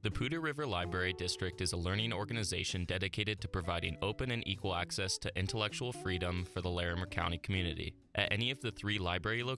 The Poudre River Library District is a learning organization dedicated to providing open and equal access to intellectual freedom for the Larimer County community. At any of the 3 library locations,